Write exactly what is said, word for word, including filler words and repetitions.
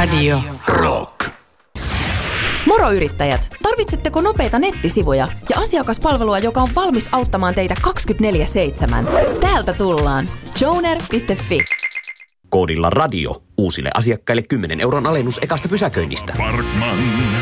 Radio Rock. Moro yrittäjät! Tarvitsetteko nopeita nettisivuja ja asiakaspalvelua, joka on valmis auttamaan teitä kaksikymmentäneljä seitsemän? Täältä tullaan. joner piste fi. Koodilla radio uusille asiakkaille kymmenen euron alennus ekasta pysäköinnistä. Parkman,